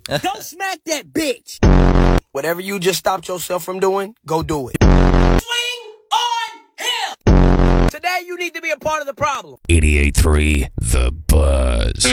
Go smack that bitch. Whatever you just stopped yourself from doing, go do it. Swing on him. Today you need to be a part of the problem. 88.3 The Buzz.